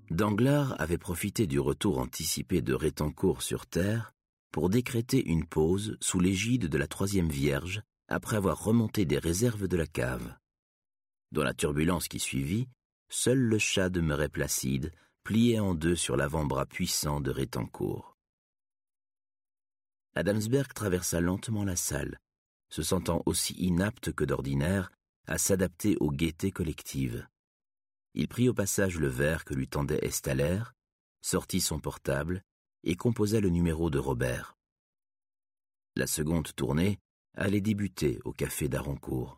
Danglars avait profité du retour anticipé de Rétancourt sur terre pour décréter une pause sous l'égide de la Troisième Vierge après avoir remonté des réserves de la cave. Dans la turbulence qui suivit, seul le chat demeurait placide, plié en deux sur l'avant-bras puissant de Rétancourt. Adamsberg traversa lentement la salle, se sentant aussi inapte que d'ordinaire à s'adapter aux gaietés collectives. Il prit au passage le verre que lui tendait Estaler, sortit son portable et composa le numéro de Robert. La seconde tournée allait débuter au café d'Aroncourt.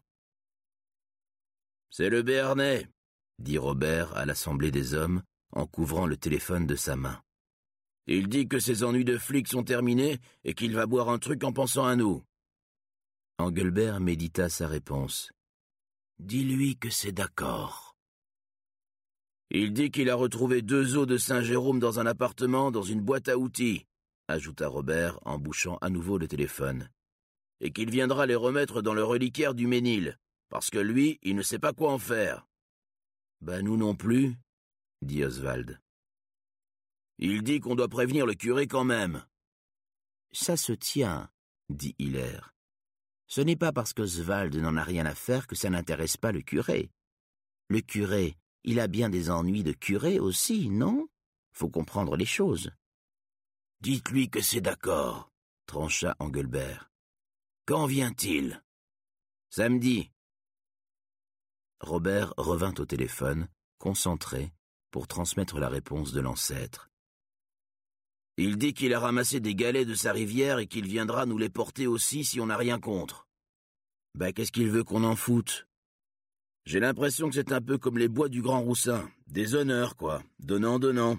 « C'est le Béarnais », dit Robert à l'assemblée des hommes en couvrant le téléphone de sa main. « Il dit que ses ennuis de flic sont terminés et qu'il va boire un truc en pensant à nous. » Engelbert médita sa réponse. « Dis-lui que c'est d'accord. » Il dit qu'il a retrouvé 2 os de Saint-Jérôme dans un appartement, dans une boîte à outils, ajouta Robert en bouchant à nouveau le téléphone, et qu'il viendra les remettre dans le reliquaire du Ménil, parce que lui, il ne sait pas quoi en faire. Ben nous non plus, dit Oswald. Il dit qu'on doit prévenir le curé quand même. Ça se tient, dit Hilaire. Ce n'est pas parce qu'Oswald n'en a rien à faire que ça n'intéresse pas le curé. Le curé, il a bien des ennuis de curé aussi, non? Faut comprendre les choses. Dites-lui que c'est d'accord, trancha Engelbert. Quand vient-il? Samedi. Robert revint au téléphone, concentré, pour transmettre la réponse de l'ancêtre. Il dit qu'il a ramassé des galets de sa rivière et qu'il viendra nous les porter aussi si on n'a rien contre. Ben qu'est-ce qu'il veut qu'on en foute? J'ai l'impression que c'est un peu comme les bois du Grand Roussin, des honneurs, quoi, donnant.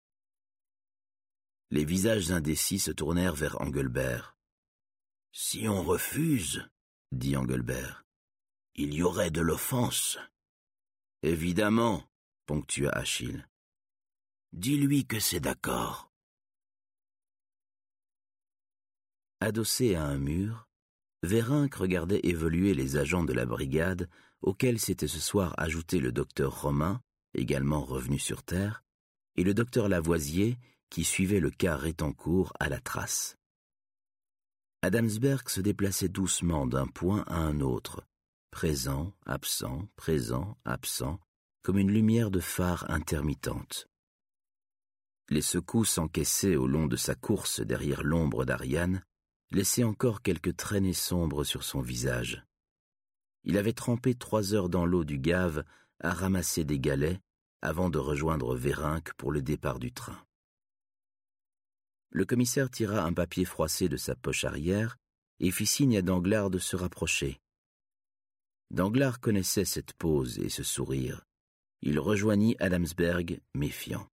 Les visages indécis se tournèrent vers Engelbert. « Si on refuse, dit Engelbert, il y aurait de l'offense. »« Évidemment, ponctua Achille. Dis-lui que c'est d'accord. » Adossé à un mur, Vérinck regardait évoluer les agents de la brigade auxquels s'était ce soir ajouté le docteur Romain, également revenu sur terre, et le docteur Lavoisier qui suivait le cas Rétancourt à la trace. Adamsberg se déplaçait doucement d'un point à un autre, présent, absent, comme une lumière de phare intermittente. Les secousses encaissées au long de sa course derrière l'ombre d'Ariane laissaient encore quelques traînées sombres sur son visage. Il avait trempé 3 heures dans l'eau du Gave à ramasser des galets avant de rejoindre Vérinck pour le départ du train. Le commissaire tira un papier froissé de sa poche arrière et fit signe à Danglars de se rapprocher. Danglars connaissait cette pose et ce sourire. Il rejoignit Adamsberg, méfiant.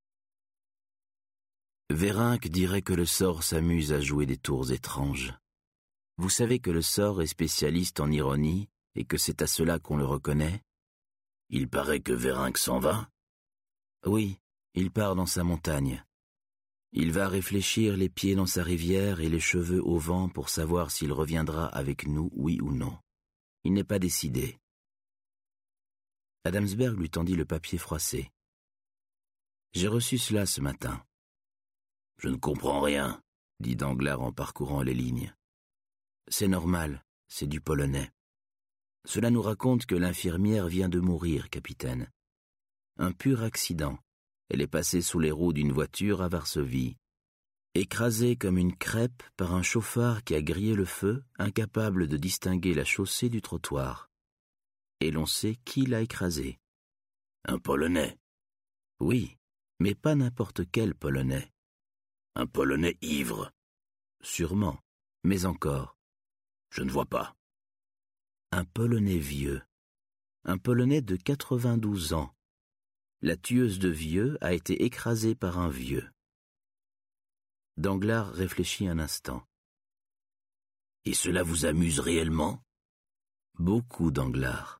Vérinck dirait que le sort s'amuse à jouer des tours étranges. Vous savez que le sort est spécialiste en ironie et que c'est à cela qu'on le reconnaît? Il paraît que Vérinck s'en va? Oui, il part dans sa montagne. Il va réfléchir les pieds dans sa rivière et les cheveux au vent pour savoir s'il reviendra avec nous, oui ou non. Il n'est pas décidé. Adamsberg lui tendit le papier froissé. J'ai reçu cela ce matin. Je ne comprends rien, dit Danglars en parcourant les lignes. C'est normal, c'est du polonais. Cela nous raconte que l'infirmière vient de mourir, capitaine. Un pur accident. Elle est passée sous les roues d'une voiture à Varsovie. Écrasée comme une crêpe par un chauffard qui a grillé le feu, incapable de distinguer la chaussée du trottoir. Et l'on sait qui l'a écrasée. Un Polonais. Oui, mais pas n'importe quel Polonais. Un Polonais ivre. Sûrement, mais encore. Je ne vois pas. Un Polonais vieux. Un Polonais de 92 ans. La tueuse de vieux a été écrasée par un vieux. Danglars réfléchit un instant. Et cela vous amuse réellement? Beaucoup, Danglars.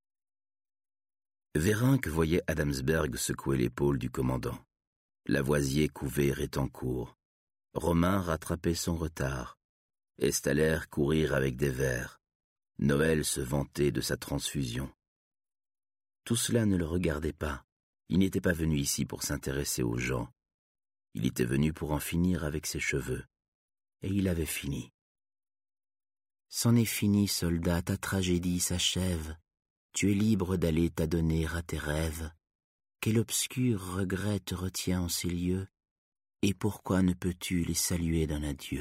Vérinck voyait Adamsberg secouer l'épaule du commandant. Lavoisier couvait Rétancourt. Romain rattrapait son retard. Estaler courir avec des verres. Noël se vanter de sa transfusion. Tout cela ne le regardait pas. Il n'était pas venu ici pour s'intéresser aux gens. Il était venu pour en finir avec ses cheveux. Et il avait fini. C'en est fini, soldat, ta tragédie s'achève. Tu es libre d'aller t'adonner à tes rêves. Quel obscur regret te retient en ces lieux, et pourquoi ne peux-tu les saluer d'un adieu?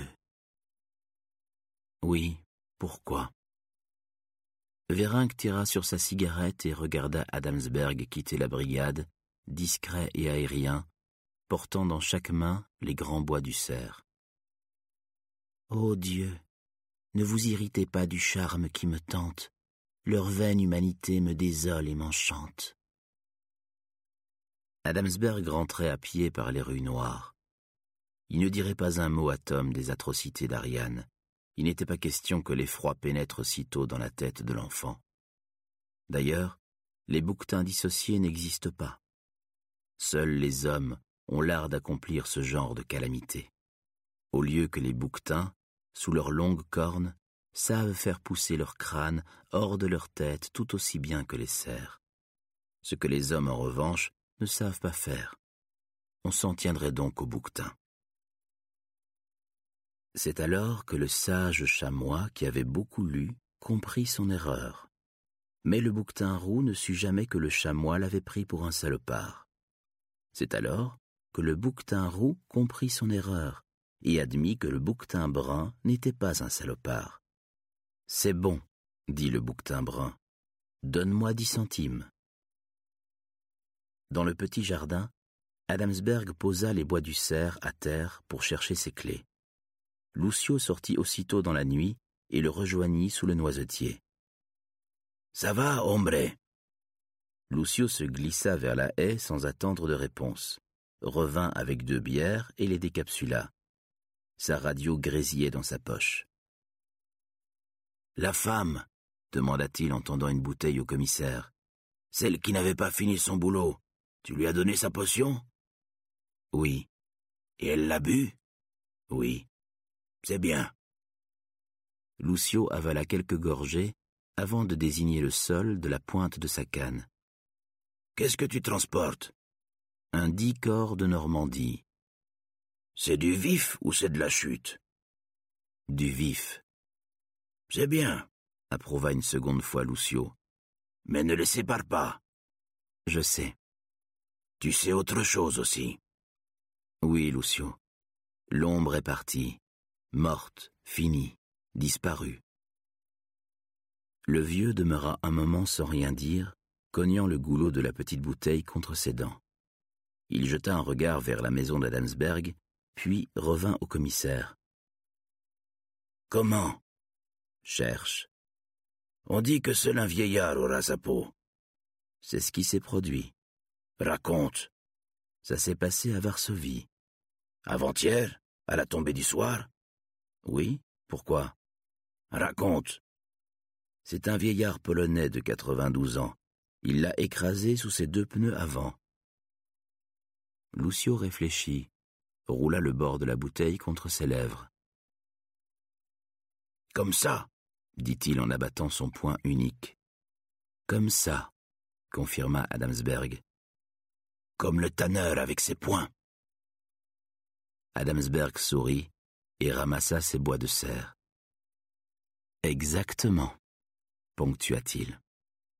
Oui, pourquoi? Vérinck tira sur sa cigarette et regarda Adamsberg quitter la brigade, discret et aérien, portant dans chaque main les grands bois du cerf. Ô Dieu, ne vous irritez pas du charme qui me tente, leur vaine humanité me désole et m'enchante. Adamsberg rentrait à pied par les rues noires. Il ne dirait pas un mot à Tom des atrocités d'Ariane. Il n'était pas question que l'effroi pénètre sitôt dans la tête de l'enfant. D'ailleurs, les bouquetins dissociés n'existent pas. Seuls les hommes ont l'art d'accomplir ce genre de calamité. Au lieu que les bouquetins, sous leurs longues cornes, savent faire pousser leur crâne hors de leur tête tout aussi bien que les cerfs. Ce que les hommes, en revanche, ne savent pas faire. On s'en tiendrait donc aux bouquetins. C'est alors que le sage chamois, qui avait beaucoup lu, comprit son erreur. Mais le bouquetin roux ne sut jamais que le chamois l'avait pris pour un salopard. C'est alors que le bouquetin roux comprit son erreur et admit que le bouquetin brun n'était pas un salopard. « C'est bon, dit le bouquetin brun. Donne-moi 10 centimes. » Dans le petit jardin, Adamsberg posa les bois du cerf à terre pour chercher ses clés. Lucio sortit aussitôt dans la nuit et le rejoignit sous le noisetier. « Ça va, hombre ?» Lucio se glissa vers la haie sans attendre de réponse, revint avec 2 bières et les décapsula. Sa radio grésillait dans sa poche. « La femme ?» demanda-t-il en tendant une bouteille au commissaire. « Celle qui n'avait pas fini son boulot. Tu lui as donné sa potion ?»« Oui. »« Et elle l'a bu ?»« Oui. »« C'est bien. » Lucio avala quelques gorgées avant de désigner le sol de la pointe de sa canne. « Qu'est-ce que tu transportes ?»« Un 10 corps de Normandie. »« C'est du vif ou c'est de la chute ?»« Du vif. »« C'est bien, » approuva une seconde fois Lucio. « Mais ne les sépare pas. »« Je sais. »« Tu sais autre chose aussi. » Oui, Lucio. L'ombre est partie, morte, finie, disparue. Le vieux demeura un moment sans rien dire, cognant le goulot de la petite bouteille contre ses dents. Il jeta un regard vers la maison d'Adamsberg, puis revint au commissaire. « Comment ?»« Cherche. »« On dit que seul un vieillard aura sa peau. » C'est ce qui s'est produit. « Raconte. » Ça s'est passé à Varsovie. « Avant-hier, à la tombée du soir ?»« Oui, pourquoi ?»« Raconte. » C'est un vieillard polonais de 92 ans. Il l'a écrasé sous ses 2 pneus avant. Lucio réfléchit, roula le bord de la bouteille contre ses lèvres. « Comme ça ?» dit-il en abattant son poing unique. « Comme ça » confirma Adamsberg. « Comme le tanneur avec ses poings. » Adamsberg sourit et ramassa ses bois de cerf. « Exactement, ponctua-t-il.